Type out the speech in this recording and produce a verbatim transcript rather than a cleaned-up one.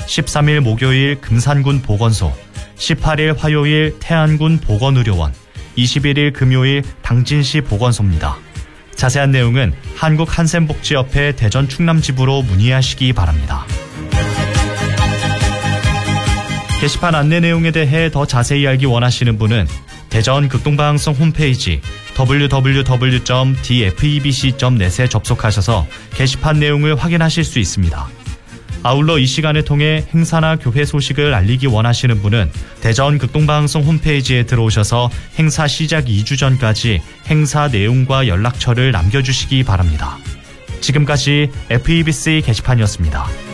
십삼일 목요일 금산군 보건소, 십팔일 화요일 태안군 보건의료원, 이십일일 금요일 당진시 보건소입니다. 자세한 내용은 한국한센복지협회 대전 충남지부로 문의하시기 바랍니다. 게시판 안내 내용에 대해 더 자세히 알기 원하시는 분은 대전 극동방송 홈페이지 더블유 더블유 더블유 점 디에프이비씨 점 넷에 접속하셔서 게시판 내용을 확인하실 수 있습니다. 아울러 이 시간을 통해 행사나 교회 소식을 알리기 원하시는 분은 대전 극동방송 홈페이지에 들어오셔서 행사 시작 이 주 전까지 행사 내용과 연락처를 남겨주시기 바랍니다. 지금까지 에프이비씨 게시판이었습니다.